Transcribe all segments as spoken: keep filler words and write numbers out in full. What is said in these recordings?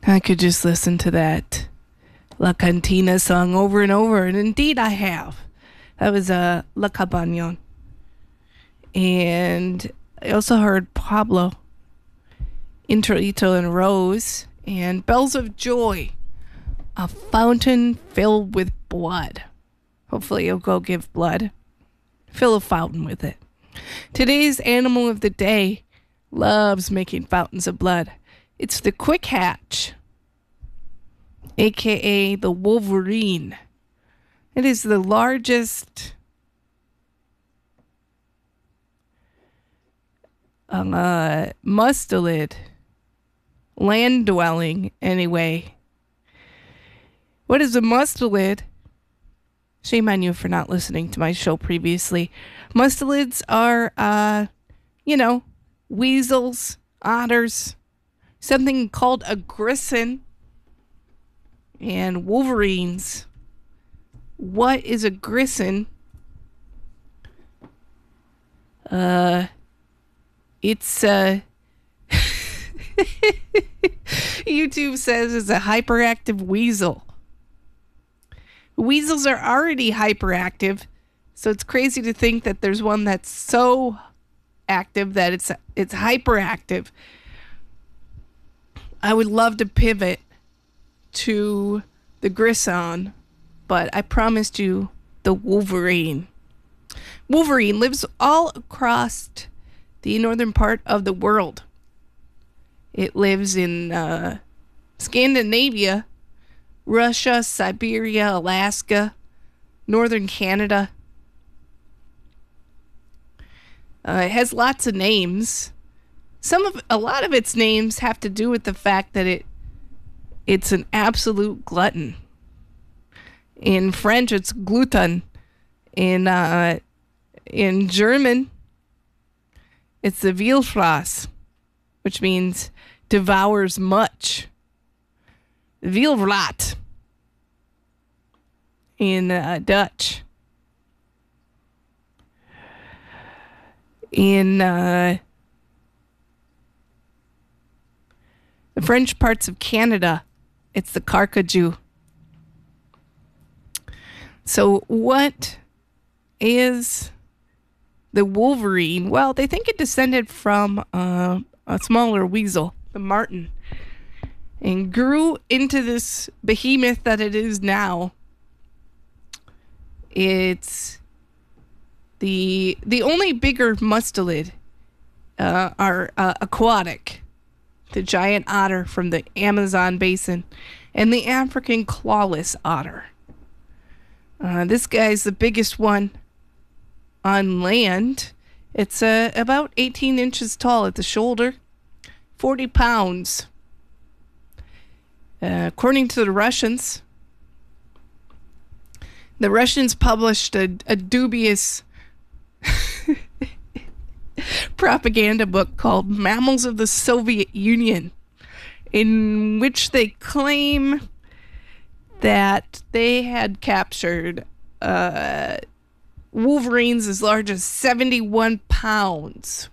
I could just listen to that La Cantina song over and over, and indeed I have. That was uh, La Cabañon. And I also heard Pablo, Introito and Rose, and Bells of Joy, a fountain filled with blood. Hopefully you'll go give blood. Fill a fountain with it. Today's animal of the day loves making fountains of blood. It's the quick hatch, aka the wolverine. It is the largest uh, mustelid, land dwelling anyway. What is a mustelid? Shame on you for not listening to my show previously. Mustelids are, uh, you know, weasels, otters, something called a grisson, and wolverines. What is a grisson? Uh, it's, uh, YouTube says it's a hyperactive weasel. Weasels are already hyperactive, so it's crazy to think that there's one that's so active that it's it's hyperactive. I would love to pivot to the Grisson, but I promised you the Wolverine. Wolverine lives all across the northern part of the world. It lives in uh, Scandinavia, Russia, Siberia, Alaska, northern Canada. Uh, it has lots of names. Some of a lot of its names have to do with the fact that it it's an absolute glutton. In French, it's gluten. In uh, in German, it's the Vielfraß, which means devours much. Veelvrat in uh, Dutch. In uh, the French parts of Canada, it's the carcajou. So what is the wolverine? Well, they think it descended from uh, a smaller weasel, the marten, and grew into this behemoth that it is now. It's the the only bigger mustelid uh, are uh, aquatic. The giant otter from the Amazon basin and the African clawless otter. Uh, this guy's the biggest one on land. It's uh, about eighteen inches tall at the shoulder, forty pounds. Uh, according to the Russians, the Russians published a, a dubious propaganda book called Mammals of the Soviet Union, in which they claim that they had captured uh, wolverines as large as seventy-one pounds.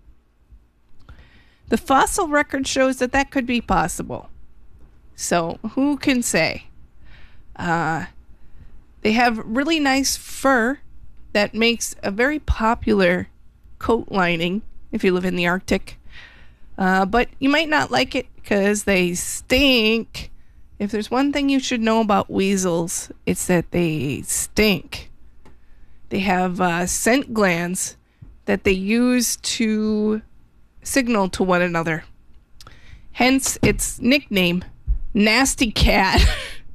The fossil record shows that that could be possible. So who can say? Uh, they have really nice fur that makes a very popular coat lining if you live in the Arctic. Uh, but you might not like it because they stink. If there's one thing you should know about weasels, it's that they stink. They have uh, scent glands that they use to signal to one another. Hence its nickname, Nasty Cat.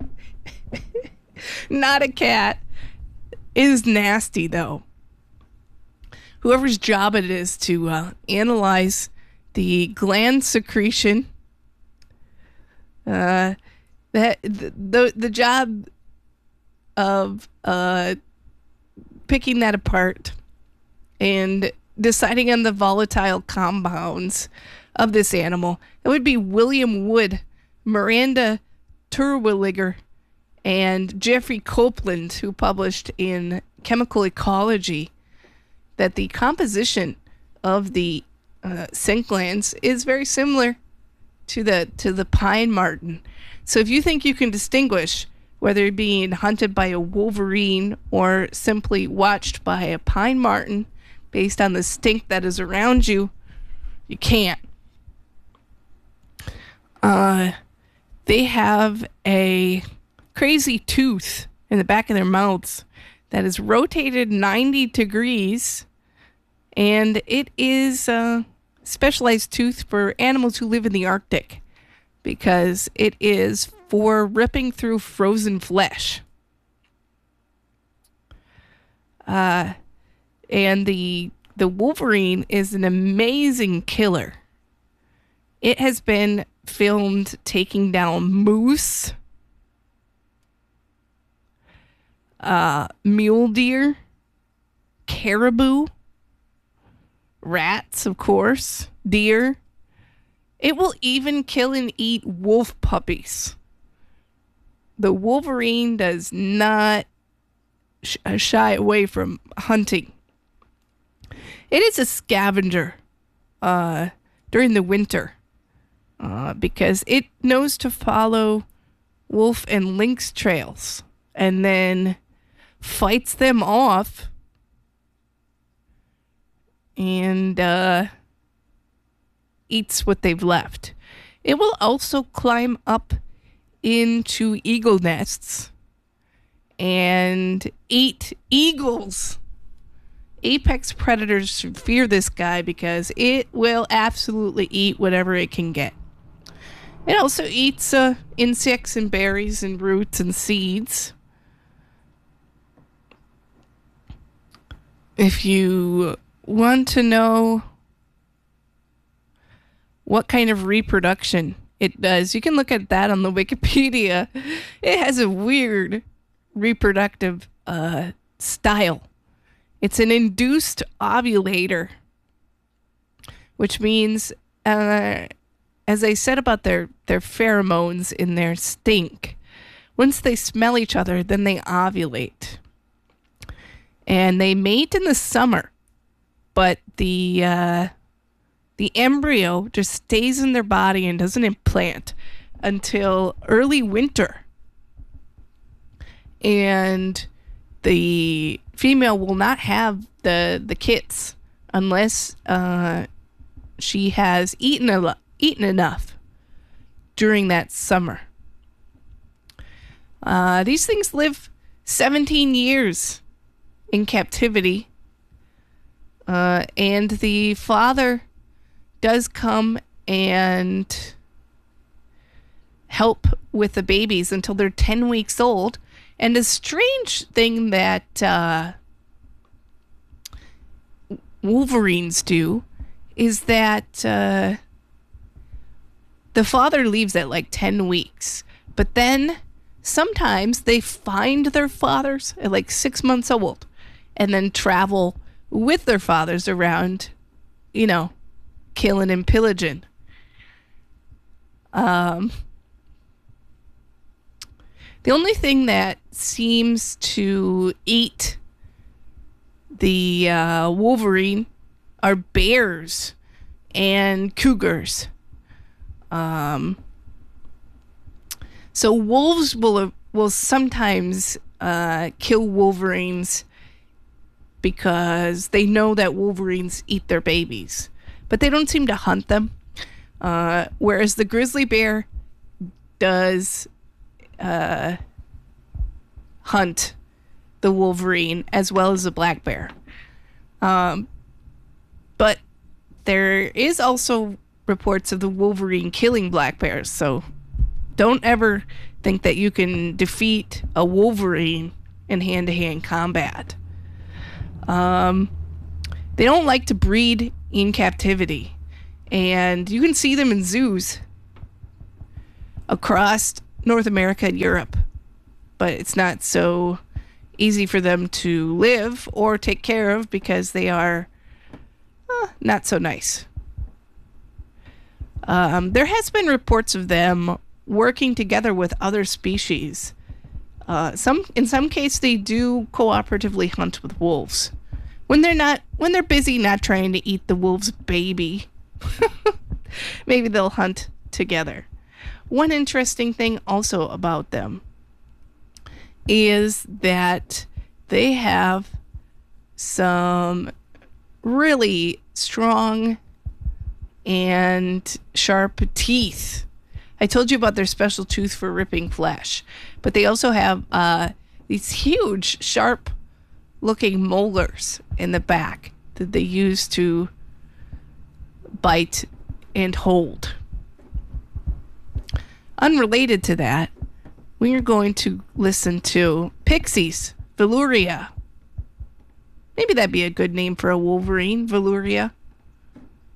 Not a cat. It is nasty, though. Whoever's job it is to uh, analyze the gland secretion, uh, that the, the the job of uh, picking that apart and deciding on the volatile compounds of this animal, it would be William Wood, Miranda Terwilliger, and Jeffrey Copeland, who published in Chemical Ecology that the composition of the uh, scent glands is very similar to the to the pine marten. So if you think you can distinguish whether you're being hunted by a wolverine or simply watched by a pine marten based on the stink that is around you, you can't. Uh, they have a crazy tooth in the back of their mouths that is rotated ninety degrees, and it is a specialized tooth for animals who live in the Arctic because it is for ripping through frozen flesh. Uh, and the the wolverine is an amazing killer. It has been filmed taking down moose, uh, mule deer, caribou, rats, of course, deer. It will even kill and eat wolf puppies. The wolverine does not sh- shy away from hunting. It is a scavenger uh, during the winter uh, because it knows to follow wolf and lynx trails and then fights them off and uh, eats what they've left. It will also climb up into eagle nests and eat eagles. Apex predators should fear this guy because it will absolutely eat whatever it can get. It also eats uh, insects and berries and roots and seeds. If you want to know what kind of reproduction it does, you can look at that on the Wikipedia. It has a weird reproductive uh, style. It's an induced ovulator, which means, uh, as I said about their, their pheromones in their stink, once they smell each other, then they ovulate. And they mate in the summer, but the uh, the embryo just stays in their body and doesn't implant until early winter. And the female will not have the the kits unless uh, she has eaten a, eaten enough during that summer. Uh, these things live seventeen years in captivity, uh, and the father does come and help with the babies until they're ten weeks old. And a strange thing that uh, wolverines do is that uh, the father leaves at like ten weeks, but then sometimes they find their fathers at like six months old and then travel with their fathers around, you know, killing and pillaging. Um, the only thing that seems to eat the uh, wolverine are bears and cougars. Um, so wolves will will sometimes uh, kill wolverines because they know that wolverines eat their babies, but they don't seem to hunt them. Uh, whereas the grizzly bear does uh, hunt the wolverine as well as the black bear. Um, but there is also reports of the wolverine killing black bears, so don't ever think that you can defeat a wolverine in hand-to-hand combat. Um, they don't like to breed in captivity, and you can see them in zoos across North America and Europe, but it's not so easy for them to live or take care of because they are uh, not so nice. Um, there has been reports of them working together with other species. Uh, some, in some cases, they do cooperatively hunt with wolves when they're not when they're busy not trying to eat the wolf's baby. Maybe they'll hunt together. One interesting thing also about them is that they have some really strong and sharp teeth. I told you about their special tooth for ripping flesh, but they also have uh, these huge, sharp looking molars in the back that they use to bite and hold. Unrelated to that, we are going to listen to Pixies, Velouria. Maybe that'd be a good name for a Wolverine, Velouria.